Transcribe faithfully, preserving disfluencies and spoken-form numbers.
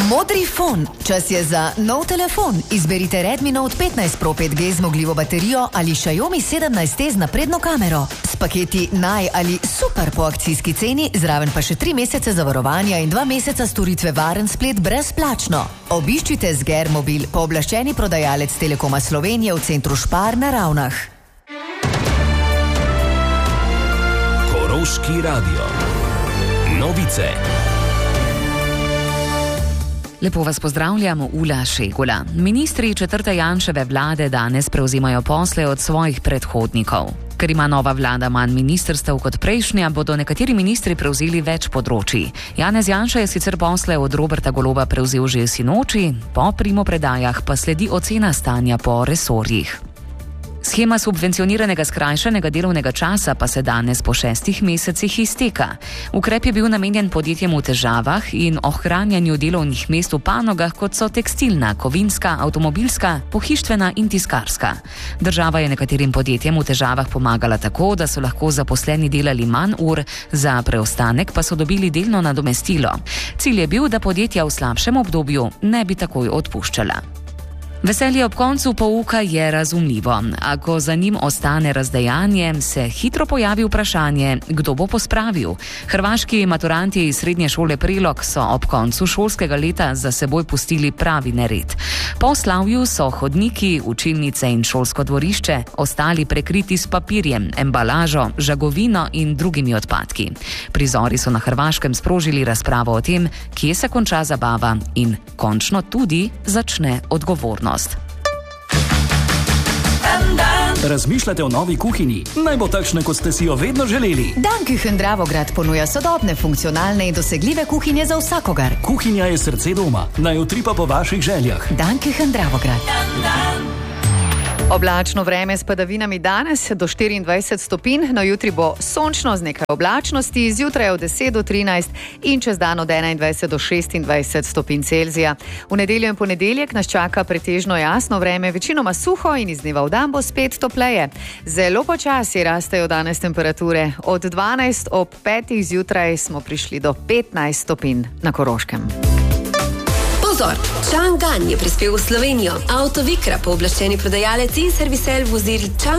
Modri fon. Čas je za nov telefon. Izberite Redmi Note petnajst Pro pet G zmogljivo baterijo ali Xiaomi sedemnajst T z napredno kamero. S paketi naj ali super po akcijski ceni, zraven pa še tri mesece zavarovanja in dva meseca storitve varen splet brezplačno. Obiščite Zger Mobil, pooblaščeni prodajalec Telekoma Slovenije v centru Špar na Ravnah. Koroški radio. Novice. Lepo vas pozdravljamo, Ula Šegula. Ministri četrte Janševe vlade danes prevzimajo posle od svojih predhodnikov. Ker ima nova vlada manj ministrstev kot prejšnja, bodo nekateri ministri prevzeli več področij. Janez Janša je sicer posle od Roberta Goloba prevzel že sinoči, po primopredajah pa sledi ocena stanja po resorjih. Shema subvencioniranega skrajšanega delovnega časa pa se danes po šestih mesecih izteka. Ukrep je bil namenjen podjetjem v težavah in ohranjanju delovnih mest v panogah, kot so tekstilna, kovinska, avtomobilska, pohištvena in tiskarska. Država je nekaterim podjetjem v težavah pomagala tako, da so lahko zaposleni delali manj ur, za preostanek pa so dobili delno nadomestilo. Cilj je bil, da podjetja v slabšem obdobju ne bi takoj odpuščala. Veselje ob koncu pouka je razumljivo. Ako za njim ostane razdejanje, se hitro pojavi vprašanje, kdo bo pospravil. Hrvaški maturanti iz srednje šole Prelog so ob koncu šolskega leta za seboj pustili pravi nered. Po slavju so hodniki, učilnice in šolsko dvorišče ostali prekriti s papirjem, embalažo, žagovino in drugimi odpadki. Prizori so na Hrvaškem sprožili razpravo o tem, kje se konča zabava in končno tudi začne odgovornost. Razmišljate o novi kuhinji? Naj bo takšna, kot ste si jo vedno želeli. Danküchen Dravograd ponuja sodobne, funkcionalne in dosegljive kuhinje za vsakogar. Kuhinja je srce doma, naj utripa po vaših željah. Danküchen Dravograd. Oblačno vreme s padavinami danes do štiriindvajset stopinj, no jutri bo sončno z nekaj oblačnosti, zjutraj od deset do trinajst in čez dan od enaindvajset do šestindvajset stopinj Celzija. V nedeljo in ponedeljek nas čaka pretežno jasno vreme, večinoma suho in iz dneva v dan bo spet topleje. Zelo počasi rastejo danes temperature. Od dvanajst ob petih zjutraj smo prišli do petnajst stopinj na Koroškem. Pozor, Chang'an je prispel v Slovenijo. Avto Vikra, pooblaščeni prodajalec in serviser vozil Chang'an